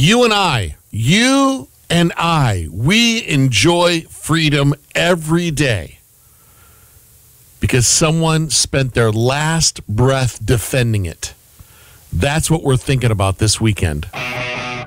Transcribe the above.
you and I, we enjoy freedom every day because someone spent their last breath defending it. That's what we're thinking about this weekend.